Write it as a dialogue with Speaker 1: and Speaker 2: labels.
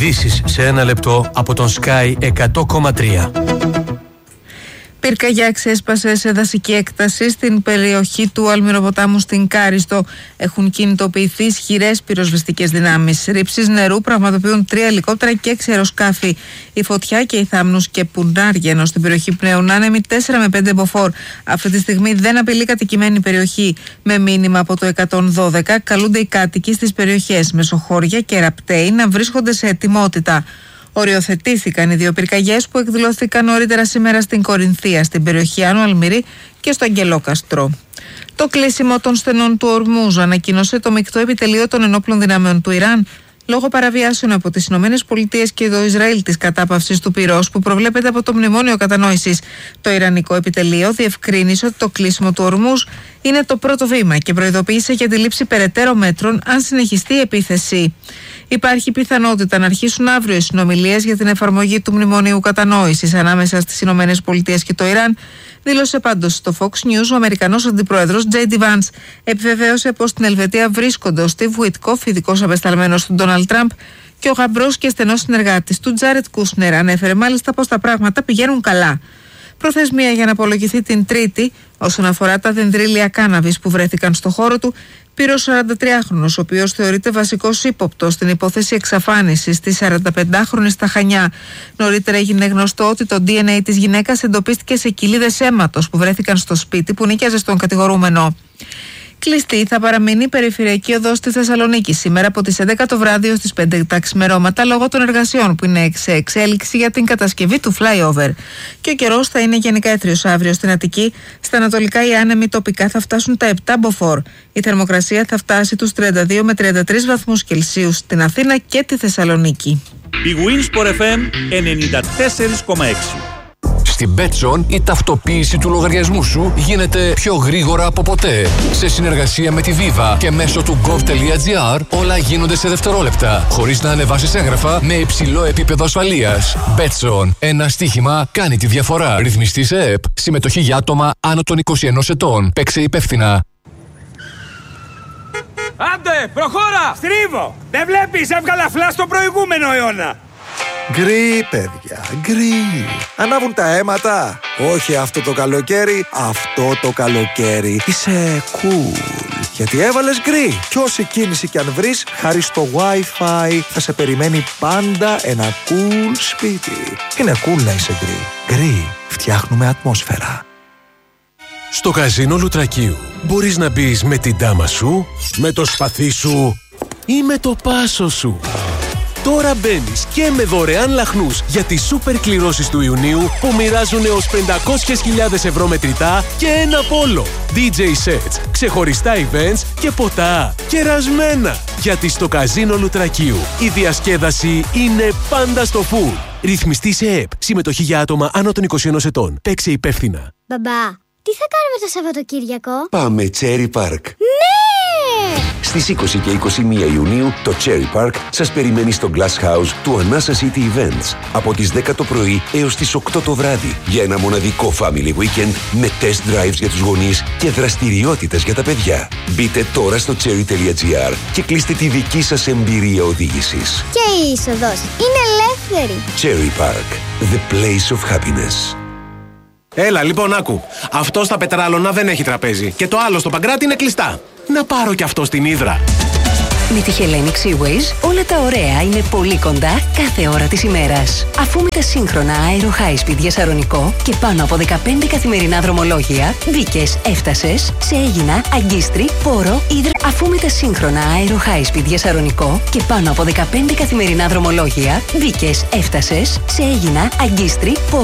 Speaker 1: Ειδήσεις σε ένα λεπτό από τον Sky 100,3.
Speaker 2: Πυρκαγιά ξέσπασε σε δασική έκταση στην περιοχή του Αλμυροποτάμου στην Κάριστο. Έχουν κινητοποιηθεί ισχυρές πυροσβεστικές δυνάμεις. Ρήψεις νερού πραγματοποιούν 3 ελικόπτερα και 6 αεροσκάφη. Η φωτιά και οι θάμνους και πουνάρια, ενώ στην περιοχή πνέουν άνεμοι 4 με 5 μποφόρ. Αυτή τη στιγμή δεν απειλεί κατοικημένη περιοχή. Με μήνυμα από το 112 καλούνται οι κάτοικοι στις περιοχές Μεσοχώρια και Ραπτέη να βρίσκονται σε ετοιμότητα. Οριοθετήθηκαν οι 2 πυρκαγιές που εκδηλώθηκαν νωρίτερα σήμερα στην Κορινθία, στην περιοχή Άνω Αλμυρή και στο Αγγελόκαστρο. Το κλείσιμο των στενών του Ορμούζ ανακοίνωσε το μεικτό επιτελείο των ενόπλων δυνάμεων του Ιράν λόγω παραβιάσεων από τις ΗΠΑ και το Ισραήλ της κατάπαυσης του πυρός που προβλέπεται από το Μνημόνιο Κατανόησης. Το Ιρανικό επιτελείο διευκρίνησε ότι το κλείσιμο του Ορμούζ είναι το πρώτο βήμα και προειδοποίησε για τη λήψη περαιτέρω μέτρων αν συνεχιστεί η επίθεση. Υπάρχει πιθανότητα να αρχίσουν αύριο οι συνομιλίες για την εφαρμογή του Μνημονίου Κατανόησης ανάμεσα στις ΗΠΑ και το Ιράν, δήλωσε πάντως στο Fox News ο Αμερικανός Αντιπρόεδρος J.D. Vance. Επιβεβαίωσε πως στην Ελβετία βρίσκονται ο Στιβ Βουιτκόφ, ειδικός απεσταλμένος του Ντόναλντ Τραμπ, και ο γαμπρός και στενός συνεργάτης του Τζάρετ Κούσνερ. Ανέφερε μάλιστα πως τα πράγματα πηγαίνουν καλά. Προθεσμία για να απολογηθεί την Τρίτη όσον αφορά τα δενδρύλια κάναβης που βρέθηκαν στο χώρο του πήρε ο 43χρονος, ο οποίος θεωρείται βασικός ύποπτος στην υπόθεση εξαφάνισης της 45χρονης στα Χανιά. Νωρίτερα έγινε γνωστό ότι το DNA της γυναίκας εντοπίστηκε σε κοιλίδες αίματος που βρέθηκαν στο σπίτι που νίκιαζε στον κατηγορούμενο. Κλειστή θα παραμείνει η περιφερειακή οδός στη Θεσσαλονίκη σήμερα από τις 11 το βράδυ ως τις 5 τα ξημερώματα λόγω των εργασιών που είναι σε εξέλιξη για την κατασκευή του flyover. Και ο καιρός θα είναι γενικά έθριος αύριο στην Αττική. Στα ανατολικά οι άνεμοι τοπικά θα φτάσουν τα 7 μποφόρ. Η θερμοκρασία θα φτάσει τους 32 με 33 βαθμούς Κελσίου στην Αθήνα και τη Θεσσαλονίκη.
Speaker 3: Η Winsport FM 94,6.
Speaker 4: Στην Betson η ταυτοποίηση του λογαριασμού σου γίνεται πιο γρήγορα από ποτέ. Σε συνεργασία με τη Viva και μέσω του gov.gr όλα γίνονται σε δευτερόλεπτα, χωρίς να ανεβάσεις έγγραφα με υψηλό επίπεδο ασφαλείας. Betson. Ένα στοίχημα κάνει τη διαφορά. Ρυθμιστή σε ΕΠ. Συμμετοχή για άτομα άνω των 21 ετών. Παίξε υπεύθυνα.
Speaker 5: Άντε, προχώρα! Στρίβο! Δεν βλέπεις, έβγαλα φλάς στο προηγούμενο αιώνα.
Speaker 6: Γκρι, παιδιά, γκρι. Ανάβουν τα αίματα. Όχι αυτό το καλοκαίρι, αυτό το καλοκαίρι. Είσαι cool. Γιατί έβαλες γκρι. Κι όση κίνηση κι αν βρεις, χάρη στο Wi-Fi θα σε περιμένει πάντα ένα cool σπίτι. Είναι cool να είσαι γκρι. Γκρι. Φτιάχνουμε ατμόσφαιρα.
Speaker 1: Στο καζίνο Λουτρακίου μπορείς να μπεις με την ντάμα σου, με το σπαθί σου ή με το πάσο σου. Τώρα μπαίνεις και με δωρεάν λαχνούς για τις σούπερ κληρώσεις του Ιουνίου που μοιράζουν έως 500.000 ευρώ μετρητά και ένα πόλο. DJ sets, ξεχωριστά events και ποτά κερασμένα. Γιατί στο καζίνο Λουτρακίου η διασκέδαση είναι πάντα στο full. Ρυθμιστή σε ΕΠ. Συμμετοχή για άτομα άνω των 21 ετών. Παίξε υπεύθυνα.
Speaker 7: Μπαμπά, τι θα κάνουμε το Σαββατοκύριακο?
Speaker 8: Πάμε Cherry Park.
Speaker 7: Ναι!
Speaker 8: Στις 20 και 21 Ιουνίου το Cherry Park σας περιμένει στο Glass House του Anasa City Events από τις 10 το πρωί έως τις 8 το βράδυ για ένα μοναδικό family weekend με test drives για τους γονείς και δραστηριότητες για τα παιδιά. Μπείτε τώρα στο cherry.gr και κλείστε τη δική σας εμπειρία οδήγησης.
Speaker 7: Και η είσοδος είναι ελεύθερη.
Speaker 8: Cherry Park, the place of happiness.
Speaker 9: Έλα, λοιπόν, άκου. Αυτό στα Πετράλωνα δεν έχει τραπέζι. Και το άλλο στο Παγκράτη είναι κλειστά. Να πάρω κι αυτό στην Ύδρα.
Speaker 10: Με τη Hellenic Seaways όλα τα ωραία είναι πολύ κοντά κάθε ώρα της ημέρας. Αφού με τα σύγχρονα Aero High Speed για Σαρονικό και πάνω από 15 καθημερινά δρομολόγια μπήκες, έφτασες, σε Αίγινα, Αγκίστρι, Πόρο, Ύδρα. Αφού με τα σύγχρονα Aero High Speed για Σαρονικό και πάνω από 15 καθημερινά δρομολόγια μπήκες, έφτασες, σε Αίγινα, Αγκίστρι, Πόρο.